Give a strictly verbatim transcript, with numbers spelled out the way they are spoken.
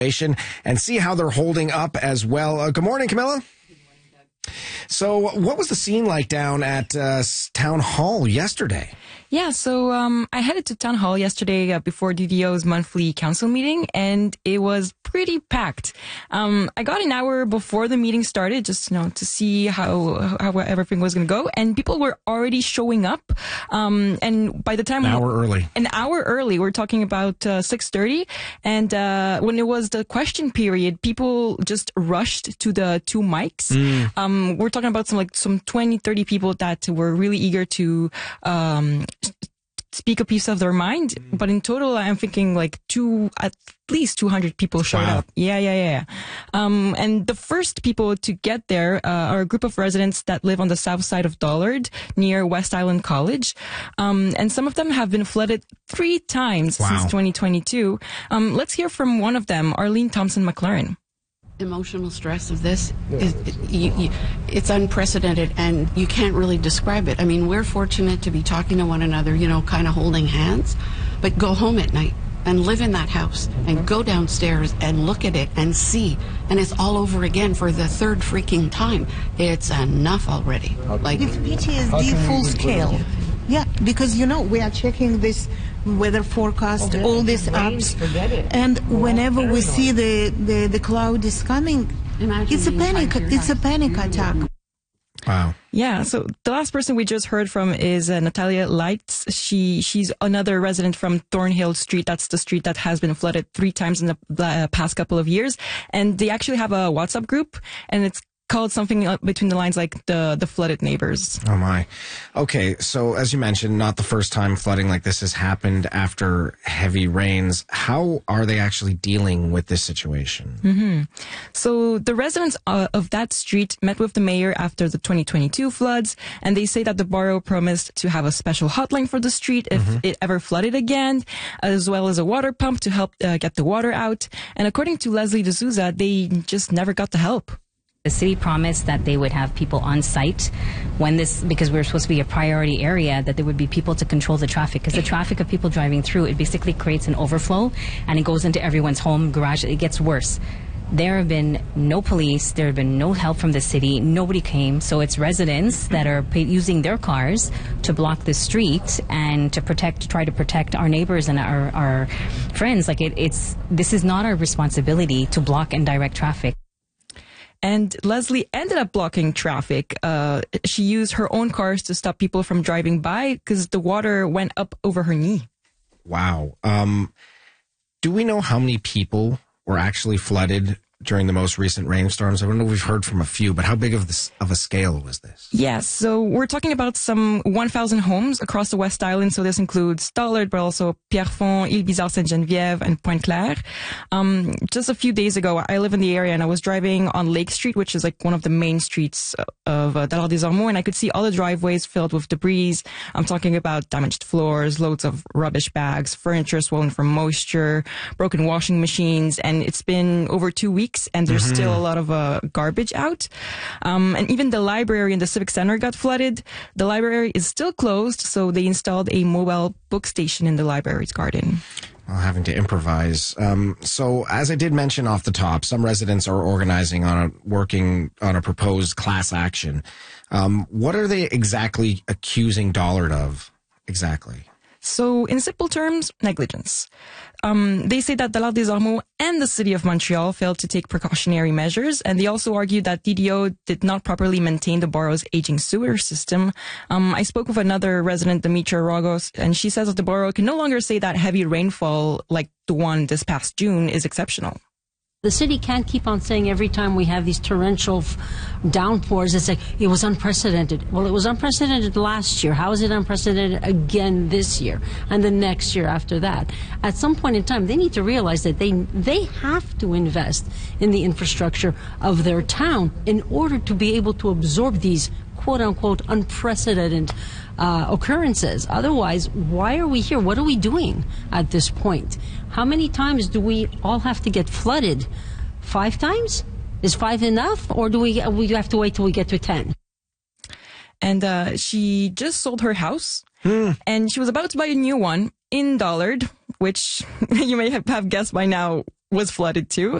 and see how they're holding up as well. Uh, good morning, Camilla. So what was the scene like down at uh, Town Hall yesterday? Yeah, so um, I headed to Town Hall yesterday uh, before D D O's monthly council meeting, and it was pretty packed. Um, I got an hour before the meeting started, just you know to see how how everything was going to go, and people were already showing up. Um, and by the time an hour early, an hour early, we're talking about uh, six thirty, and uh, when it was the question period, people just rushed to the two mics. Mm. Um, we're talking about some like some twenty, thirty people that were really eager to. Um, speak a piece of their mind, but in total, I'm thinking like two, at least two hundred people showed wow. up. Yeah, yeah, yeah. Um, and the first people to get there uh, are a group of residents that live on the south side of Dollard near West Island College. Um, and some of them have been flooded three times wow. since twenty twenty-two. Um, let's hear from one of them, Arlene Thompson-McLaren. Emotional stress of this is you, you, it's unprecedented, and you can't really describe it. I mean, we're fortunate to be talking to one another, you know, kind of holding hands, but go home at night and live in that house and go downstairs and look at it and see, and it's all over again for the third freaking time. It's enough already. Like it's P T S D full scale. Yeah, because you know we are checking this weather forecast, oh, all these apps, and whenever we see the, the, the cloud is coming, Imagine it's a panic. It's a panic attack. Wow. Yeah. So the last person we just heard from is uh, Natalia Lights. She she's another resident from Thornhill Street. That's the street that has been flooded three times in the uh, past couple of years, and they actually have a WhatsApp group, and it's called something between the lines like the the flooded neighbors. Oh my. Okay, so as you mentioned, not the first time flooding like this has happened after heavy rains. How are they actually dealing with this situation? Mm-hmm. So the residents uh, of that street met with the mayor after the twenty twenty-two floods, and they say that the borough promised to have a special hotline for the street if mm-hmm. it ever flooded again, as well as a water pump to help uh, get the water out. And according to Leslie D'Souza, they just never got the help. The city promised that they would have people on site when this, because we were supposed to be a priority area, that there would be people to control the traffic. Because the traffic of people driving through, it basically creates an overflow and it goes into everyone's home, garage. It gets worse. There have been no police. There have been no help from the city. Nobody came. So it's residents that are pay- using their cars to block the street and to protect, to try to protect our neighbors and our, our friends. Like it, it's, this is not our responsibility to block and direct traffic. And Leslie ended up blocking traffic. Uh, she used her own cars to stop people from driving by because the water went up over her knee. Wow. Um, do we know how many people were actually flooded during the most recent rainstorms? I don't know if we've heard from a few, but how big of this of a scale was this? Yes, so we're talking about some one thousand homes across the West Island. So this includes Dollard, but also Pierrefonds, Île-Bizarre, Sainte-Geneviève, and Pointe-Claire. Um, just a few days ago, I live in the area, and I was driving on Lake Street, which is like one of the main streets of uh, Dollard des Ormeaux, and I could see all the driveways filled with debris. I'm talking about damaged floors, loads of rubbish bags, furniture swollen from moisture, broken washing machines, and it's been over two weeks. And there's mm-hmm. still a lot of uh, garbage out. Um, and even the library and the Civic Center got flooded. The library is still closed, so they installed a mobile book station in the library's garden. Well, having to improvise. Um, so, as I did mention off the top, some residents are organizing on a working on a proposed class action. Um, what are they exactly accusing Dollard of? Exactly. So, in simple terms, negligence. Um, they say that Dollard des Ormeaux and the City of Montreal failed to take precautionary measures, and they also argued that D D O did not properly maintain the borough's aging sewer system. Um, I spoke with another resident, Demetria Rogos, and she says that the borough can no longer say that heavy rainfall, like the one this past June, is exceptional. The city can't keep on saying every time we have these torrential f- downpours, it's like, it was unprecedented. Well, it was unprecedented last year. How is it unprecedented again this year and the next year after that? At some point in time, they need to realize that they they have to invest in the infrastructure of their town in order to be able to absorb these quote-unquote unprecedented uh, occurrences. Otherwise, why are we here? What are we doing at this point? How many times do we all have to get flooded? Five times? Is five enough? Or do we, we have to wait till we get to ten? And uh, she just sold her house. Hmm. And she was about to buy a new one in Dollard, which you may have guessed by now was flooded too.